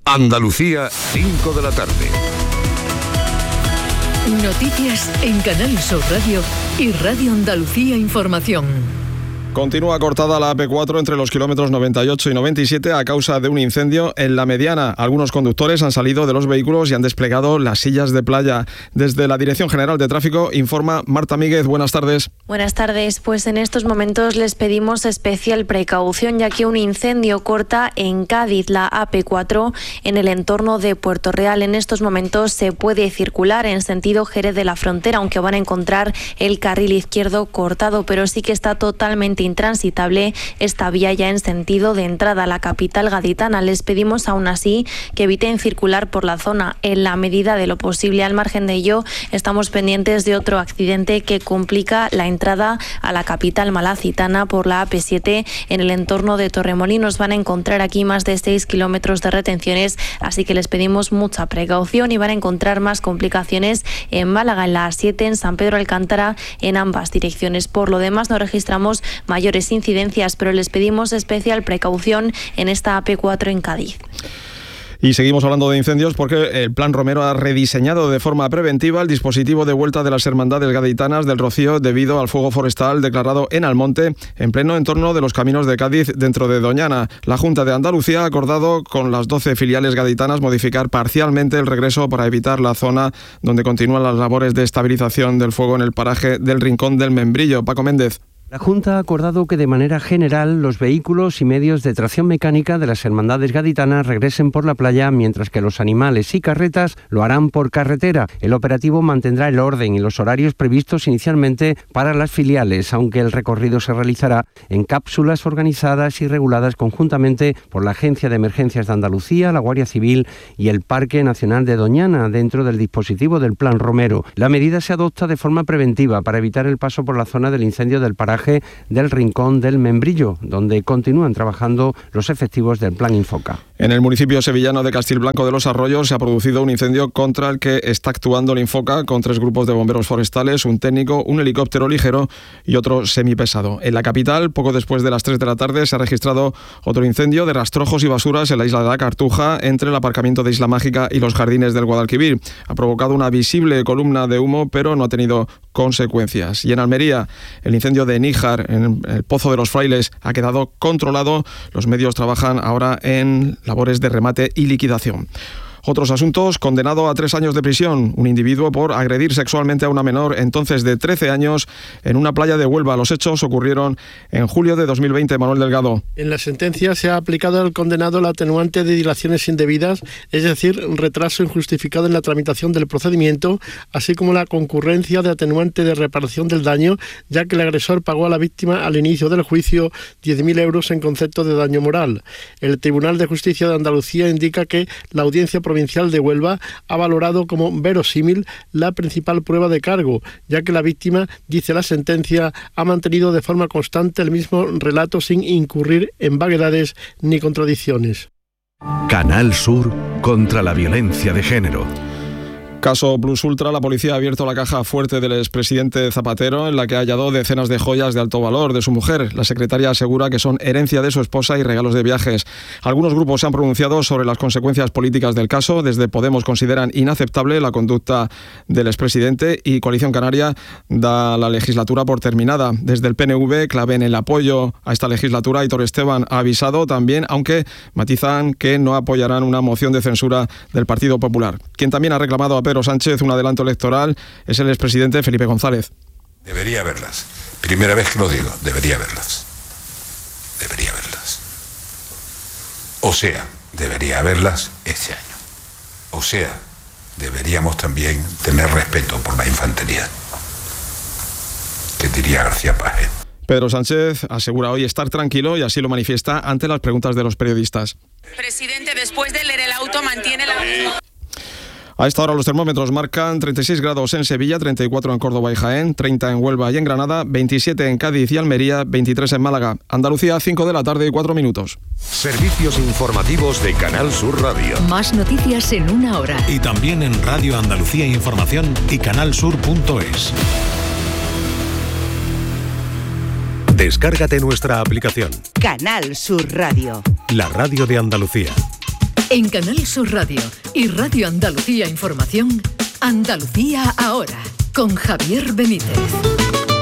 Andalucía, 5 de la tarde. Noticias en Canal Sur Radio y Radio Andalucía Información. Continúa cortada la AP4 entre los kilómetros 98 y 97 a causa de un incendio en La Mediana. Algunos conductores han salido de los vehículos y han desplegado las sillas de playa. Desde la Dirección General de Tráfico informa Marta Míguez. Buenas tardes. Buenas tardes. Pues en estos momentos les pedimos especial precaución, ya que un incendio corta en Cádiz la AP4 en el entorno de Puerto Real. En estos momentos se puede circular en sentido Jerez de la Frontera, aunque van a encontrar el carril izquierdo cortado, pero sí que está totalmente intransitable esta vía ya en sentido de entrada a la capital gaditana. Les pedimos aún así que eviten circular por la zona en la medida de lo posible. Al margen de ello, estamos pendientes de otro accidente que complica la entrada a la capital malacitana por la AP7 en el entorno de Torremolinos. Van a encontrar aquí más de 6 kilómetros de retenciones, así que les pedimos mucha precaución, y van a encontrar más complicaciones en Málaga, en la A7, en San Pedro Alcántara, en ambas direcciones. Por lo demás, no registramos mayores incidencias, pero les pedimos especial precaución en esta AP4 en Cádiz. Y seguimos hablando de incendios porque el Plan Romero ha rediseñado de forma preventiva el dispositivo de vuelta de las hermandades gaditanas del Rocío debido al fuego forestal declarado en Almonte, en pleno entorno de los caminos de Cádiz dentro de Doñana. La Junta de Andalucía ha acordado con las 12 filiales gaditanas modificar parcialmente el regreso para evitar la zona donde continúan las labores de estabilización del fuego en el paraje del Rincón del Membrillo. Paco Méndez. La Junta ha acordado que de manera general los vehículos y medios de tracción mecánica de las hermandades gaditanas regresen por la playa, mientras que los animales y carretas lo harán por carretera. El operativo mantendrá el orden y los horarios previstos inicialmente para las filiales, aunque el recorrido se realizará en cápsulas organizadas y reguladas conjuntamente por la Agencia de Emergencias de Andalucía, la Guardia Civil y el Parque Nacional de Doñana, dentro del dispositivo del Plan Romero. La medida se adopta de forma preventiva para evitar el paso por la zona del incendio del paraje del Rincón del Membrillo, donde continúan trabajando los efectivos del Plan Infoca. En el municipio sevillano de Castilblanco de los Arroyos se ha producido un incendio contra el que está actuando el Infoca con 3 grupos de bomberos forestales, un técnico, un helicóptero ligero y otro semipesado. En la capital, poco después de las 3 de la tarde, se ha registrado otro incendio de rastrojos y basuras en la isla de la Cartuja, entre el aparcamiento de Isla Mágica y los jardines del Guadalquivir. Ha provocado una visible columna de humo, pero no ha tenido consecuencias. Y en Almería, el incendio de Níjar, en el Pozo de los Frailes, ha quedado controlado. Los medios trabajan ahora en labores de remate y liquidación. Otros asuntos: condenado a 3 años de prisión un individuo por agredir sexualmente a una menor, entonces de 13 años, en una playa de Huelva. Los hechos ocurrieron en julio de 2020. Manuel Delgado. En la sentencia se ha aplicado al condenado la atenuante de dilaciones indebidas, es decir, retraso injustificado en la tramitación del procedimiento, así como la concurrencia de atenuante de reparación del daño, ya que el agresor pagó a la víctima al inicio del juicio 10.000 euros en concepto de daño moral. El Tribunal de Justicia de Andalucía indica que la Audiencia Provincial de Huelva ha valorado como verosímil la principal prueba de cargo, ya que la víctima, dice la sentencia, ha mantenido de forma constante el mismo relato sin incurrir en vaguedades ni contradicciones. Canal Sur contra la violencia de género. Caso Plus Ultra. La policía ha abierto la caja fuerte del expresidente Zapatero, en la que ha hallado decenas de joyas de alto valor de su mujer. La secretaria asegura que son herencia de su esposa y regalos de viajes. Algunos grupos se han pronunciado sobre las consecuencias políticas del caso. Desde Podemos consideran inaceptable la conducta del expresidente y Coalición Canaria da la legislatura por terminada. Desde el PNV claven el apoyo a esta legislatura. Aitor Esteban ha avisado también, aunque matizan que no apoyarán una moción de censura del Partido Popular. Quien también ha reclamado a Pedro Sánchez un adelanto electoral es el expresidente Felipe González. Debería verlas. Primera vez que lo digo, debería verlas. Debería verlas. O sea, debería verlas este año. O sea, deberíamos también tener respeto por la infantería, que diría García Páez. Pedro Sánchez asegura hoy estar tranquilo y así lo manifiesta ante las preguntas de los periodistas. Presidente, después de leer el auto, mantiene la misma. A esta hora los termómetros marcan 36 grados en Sevilla, 34 en Córdoba y Jaén, 30 en Huelva y en Granada, 27 en Cádiz y Almería, 23 en Málaga. Andalucía, 5 de la tarde y 4 minutos. Servicios informativos de Canal Sur Radio. Más noticias en una hora. Y también en Radio Andalucía Información y canalsur.es. Descárgate nuestra aplicación. Canal Sur Radio. La radio de Andalucía. En Canal Sur Radio y Radio Andalucía Información, Andalucía ahora, con Javier Benítez.